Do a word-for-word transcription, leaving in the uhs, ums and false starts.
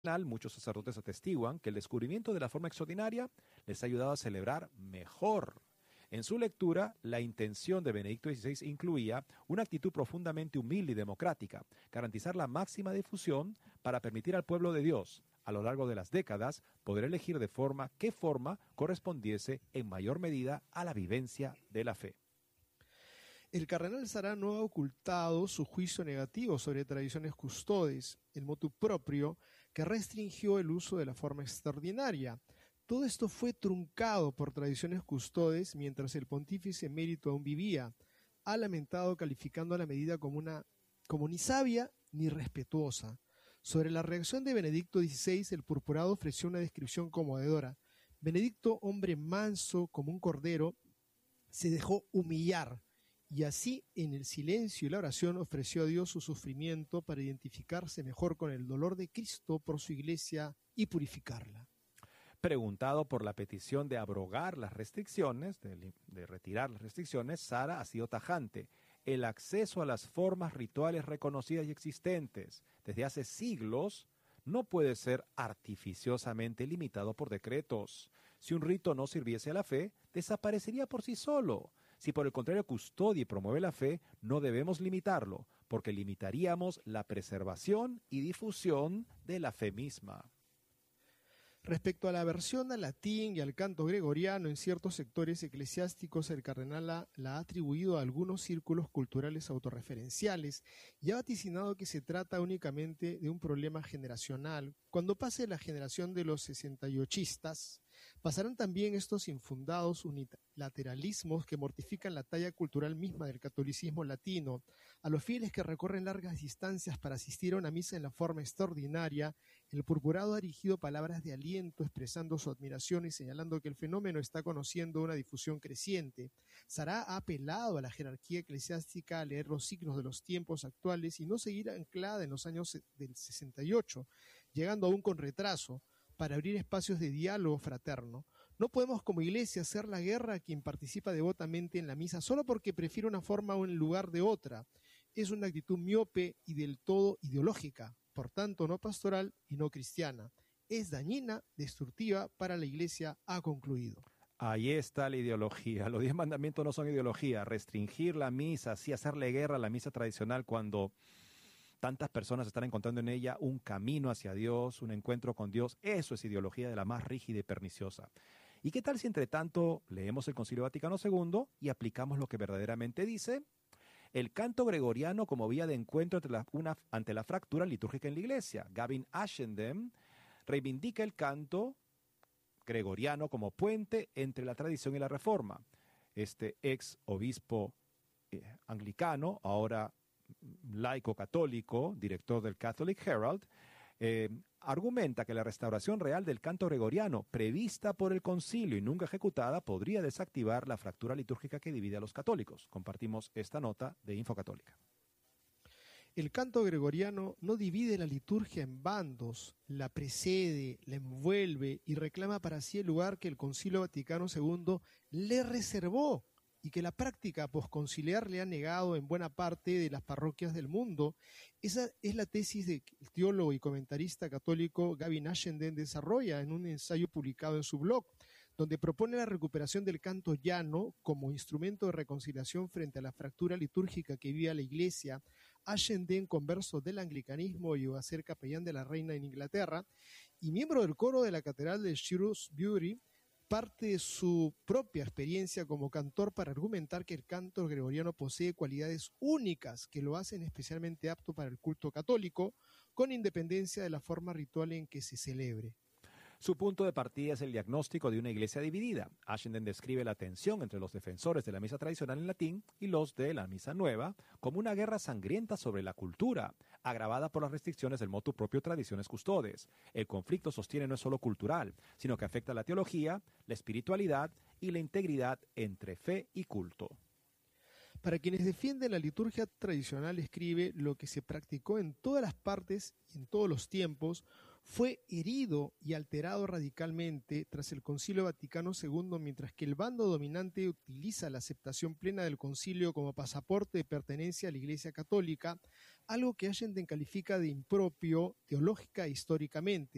Muchos sacerdotes atestiguan que el descubrimiento de la forma extraordinaria les ha ayudado a celebrar mejor. En su lectura, la intención de Benedicto dieciséis incluía una actitud profundamente humilde y democrática, garantizar la máxima difusión para permitir al pueblo de Dios, a lo largo de las décadas, poder elegir de forma qué forma correspondiese en mayor medida a la vivencia de la fe. El cardenal Sará no ha ocultado su juicio negativo sobre tradiciones custodes, el motu proprio, que restringió el uso de la forma extraordinaria. Todo esto fue truncado por tradiciones custodes mientras el pontífice emérito aún vivía. Ha lamentado calificando a la medida como, una, como ni sabia ni respetuosa. Sobre la reacción de Benedicto dieciséis, el purpurado ofreció una descripción conmovedora. Benedicto, hombre manso como un cordero, se dejó humillar y así, en el silencio y la oración, ofreció a Dios su sufrimiento para identificarse mejor con el dolor de Cristo por su iglesia y purificarla. Preguntado por la petición de abrogar las restricciones, de, de retirar las restricciones, Sará ha sido tajante. El acceso a las formas rituales reconocidas y existentes desde hace siglos no puede ser artificiosamente limitado por decretos. Si un rito no sirviese a la fe, desaparecería por sí solo. Si por el contrario custodia y promueve la fe, no debemos limitarlo, porque limitaríamos la preservación y difusión de la fe misma. Respecto a la versión al latín y al canto gregoriano, en ciertos sectores eclesiásticos el cardenal la, la ha atribuido a algunos círculos culturales autorreferenciales y ha vaticinado que se trata únicamente de un problema generacional. Cuando pase la generación de los sesenta y ochistas, pasarán también estos infundados unilateralismos que mortifican la talla cultural misma del catolicismo latino. A los fieles que recorren largas distancias para asistir a una misa en la forma extraordinaria, el purpurado ha dirigido palabras de aliento expresando su admiración y señalando que el fenómeno está conociendo una difusión creciente. Sará ha apelado a la jerarquía eclesiástica a leer los signos de los tiempos actuales y no seguir anclada en los años del sesenta y ocho, llegando aún con retraso, para abrir espacios de diálogo fraterno. No podemos como iglesia hacer la guerra a quien participa devotamente en la misa solo porque prefiere una forma o en lugar de otra. Es una actitud miope y del todo ideológica, por tanto no pastoral y no cristiana. Es dañina, destructiva para la iglesia, ha concluido. Ahí está la ideología. Los diez mandamientos no son ideología. Restringir la misa, sí hacerle guerra a la misa tradicional cuando tantas personas están encontrando en ella un camino hacia Dios, un encuentro con Dios. Eso es ideología de la más rígida y perniciosa. ¿Y qué tal si entre tanto leemos el Concilio Vaticano segundo y aplicamos lo que verdaderamente dice? El canto gregoriano como vía de encuentro ante la, una, ante la fractura litúrgica en la Iglesia. Gavin Ashenden reivindica el canto gregoriano como puente entre la tradición y la reforma. Este ex obispo eh, anglicano, ahora laico católico, director del Catholic Herald, eh, argumenta que la restauración real del canto gregoriano, prevista por el concilio y nunca ejecutada, podría desactivar la fractura litúrgica que divide a los católicos. Compartimos esta nota de Infocatólica. El canto gregoriano no divide la liturgia en bandos, la precede, la envuelve y reclama para sí el lugar que el Concilio Vaticano segundo le reservó y que la práctica posconciliar le ha negado en buena parte de las parroquias del mundo. Esa es la tesis del teólogo y comentarista católico Gavin Ashenden desarrolla en un ensayo publicado en su blog, donde propone la recuperación del canto llano como instrumento de reconciliación frente a la fractura litúrgica que vive la Iglesia. Ashenden, converso del anglicanismo, llegó a ser capellán de la reina en Inglaterra y miembro del coro de la catedral de Shrewsbury, parte de su propia experiencia como cantor para argumentar que el canto gregoriano posee cualidades únicas que lo hacen especialmente apto para el culto católico, con independencia de la forma ritual en que se celebre. Su punto de partida es el diagnóstico de una iglesia dividida. Ashenden describe la tensión entre los defensores de la misa tradicional en latín y los de la misa nueva como una guerra sangrienta sobre la cultura, agravada por las restricciones del motu propio tradiciones custodes. El conflicto, sostiene, no es solo cultural, sino que afecta la teología, la espiritualidad y la integridad entre fe y culto. Para quienes defienden la liturgia tradicional, escribe, lo que se practicó en todas las partes y en todos los tiempos fue herido y alterado radicalmente tras el Concilio Vaticano segundo, mientras que el bando dominante utiliza la aceptación plena del concilio como pasaporte de pertenencia a la Iglesia Católica, algo que Ashenden califica de impropio teológica e históricamente.